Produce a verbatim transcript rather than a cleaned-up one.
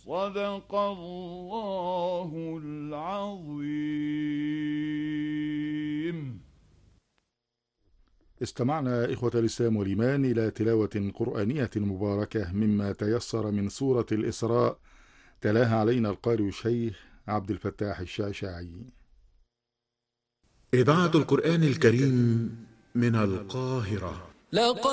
صدق الله العظيم. استمعنا إخوة الإسلام والإيمان إلى تلاوة قرآنية مباركة مما تيسر من سورة الإسراء، تلاها علينا القارئ الشيخ عبد الفتاح الشعشاعي. إذاعة القرآن الكريم من القاهرة.